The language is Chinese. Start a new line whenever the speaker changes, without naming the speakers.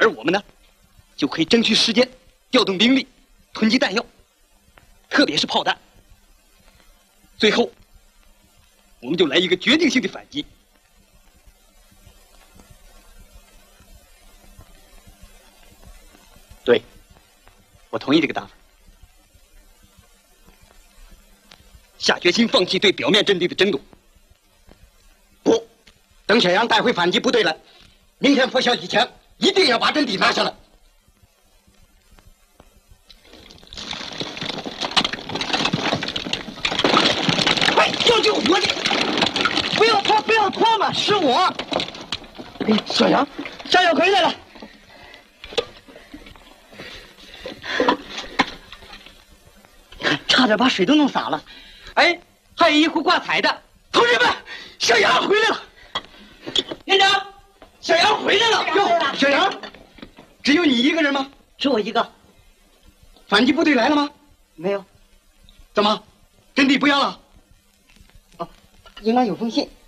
而我们呢，就可以争取时间，调动兵力，囤积弹药，特别是炮弹。最后，我们就来一个决定性的反击。对，我同意这个打法。下决心放弃对表面阵地的争夺。不，等小杨带回反击部队来，明天拂晓以前，一定要把阵地拿下来。快，要救活去！不要拖，不要拖嘛，是我。哎，小杨回来了。差点把水都弄洒了。哎，还有一壶挂彩的。同志们，小杨回来了。连长，小杨回来了。哟，小杨，只有你一个人吗？
只我一个。
反击部队来了吗？
没有。
怎么，阵地不要了？
哦，营长有封信。